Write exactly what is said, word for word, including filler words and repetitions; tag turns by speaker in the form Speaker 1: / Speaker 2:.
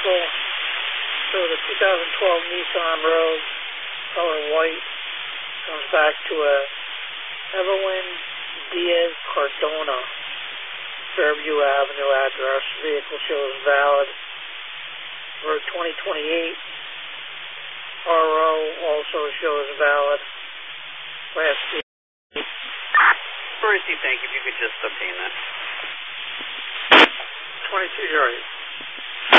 Speaker 1: vehicle. So the two thousand twelve Nissan Rogue, color white, comes back to a Evelyn Diaz Cardona, Fairview Avenue address. Vehicle shows valid for twenty twenty-eight. R O also shows valid. Last year.
Speaker 2: For receipt, thank you. If you could just obtain that.
Speaker 1: twenty-two, you're right.